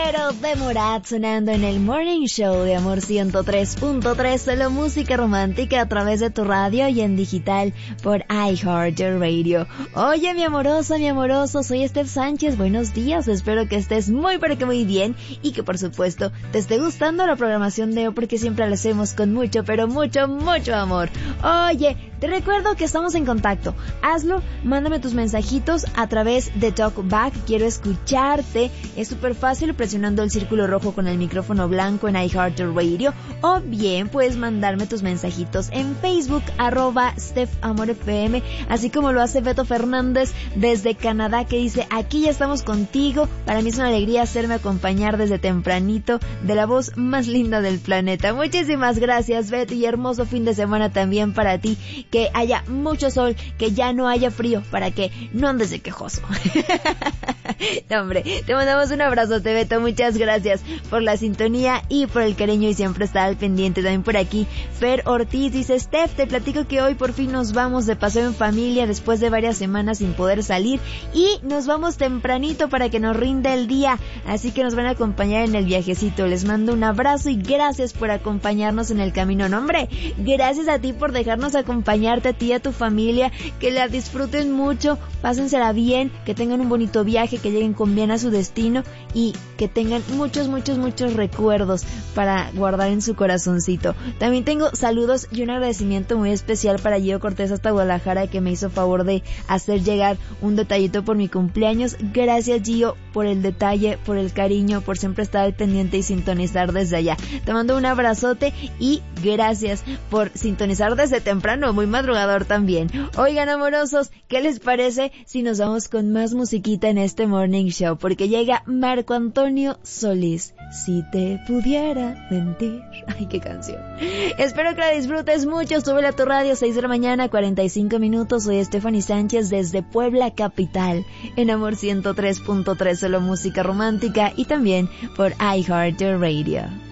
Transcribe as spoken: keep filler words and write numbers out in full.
Guerrero de Morat sonando en el Morning Show de Amor ciento tres punto tres, solo música romántica a través de tu radio y en digital por iHeartRadio. Oye, mi amorosa, mi amoroso, soy Steph Sánchez, buenos días, espero que estés muy pero que muy bien y que por supuesto te esté gustando la programación de hoy porque siempre la hacemos con mucho, pero mucho, mucho amor. Oye, te recuerdo que estamos en contacto, hazlo, mándame tus mensajitos a través de TalkBack, quiero escucharte, es súper fácil presionando el círculo rojo con el micrófono blanco en iHeartRadio, o bien puedes mandarme tus mensajitos en Facebook, arroba StephAmorFM, así como lo hace Beto Fernández desde Canadá, que dice, aquí ya estamos contigo, para mí es una alegría hacerme acompañar desde tempranito de la voz más linda del planeta. Muchísimas gracias, Beto, y hermoso fin de semana también para ti, que haya mucho sol, que ya no haya frío, para que no andes de quejoso. No, hombre, te mandamos un abrazote, Beto, muchas gracias por la sintonía y por el cariño y siempre estar al pendiente. También por aquí Fer Ortiz dice, Steph, te platico que hoy por fin nos vamos de paseo en familia después de varias semanas sin poder salir y nos vamos tempranito para que nos rinda el día, así que nos van a acompañar en el viajecito. Les mando un abrazo y gracias por acompañarnos en el camino. No, hombre, gracias a ti por dejarnos acompañarte, a ti y a tu familia, que la disfruten mucho, pásensela bien, que tengan un bonito viaje, que lleguen con bien a su destino y que tengan muchos, muchos, muchos recuerdos para guardar en su corazoncito. También tengo saludos y un agradecimiento muy especial para Gio Cortés hasta Guadalajara, que me hizo favor de hacer llegar un detallito por mi cumpleaños. Gracias, Gio, por el detalle, por el cariño, por siempre estar al pendiente y sintonizar desde allá. Te mando un abrazote y gracias por sintonizar desde temprano, muy madrugador también. Oigan, amorosos, ¿qué les parece si nos vamos con más musiquita en este Morning Show? Porque llega Marco Antonio Solís, Si te pudiera mentir. Ay, qué canción. Espero que la disfrutes mucho. Súbela a tu radio, seis de la mañana, cuarenta y cinco minutos. Soy Stephanie Sánchez desde Puebla capital, en Amor ciento tres punto tres, solo música romántica y también por iHeartRadio.